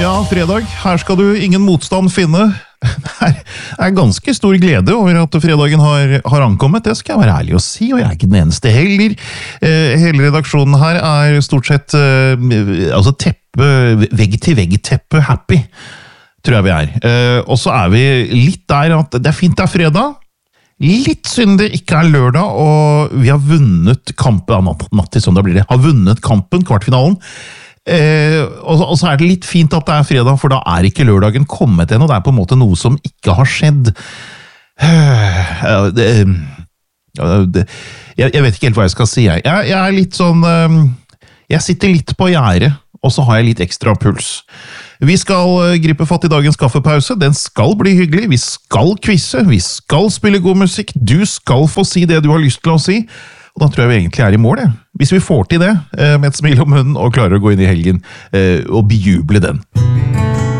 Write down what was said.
Ja, fredag. Her skal du ingen motstand finne. Det er ganske stor glede over at fredagen har ankommet. Det skal jeg være ærlig å si, og jeg er ikke den eneste heller. Hele redaksjonen her er stort sett vegg-til-vegg-teppe happy, tror jeg vi er. Og så er vi litt der at det er fint det er fredag. Litt synd det ikke er lørdag, og vi har vunnet kampen, natt til søndag blir det, har vunnet kampen, kvartfinalen. Og så er det litt fint at det er fredag, for da er ikke lørdagen kommet ennå, det er på en måte noe som ikke har skjedd. Jeg vet ikke helt hva jeg skal si. Jeg er litt sånn, jeg sitter litt på gjerdet, og så har jeg litt ekstra puls. Vi skal gripe fatt i dagens kaffepause, den skal bli hyggelig, vi skal quizze, vi skal spille god musikk, du skal få si det du har lyst til å si, og da tror jeg vi egentlig er i mål, Hvis vi får til det, med et smil om munnen og klarer å gå inn i helgen og bejuble den.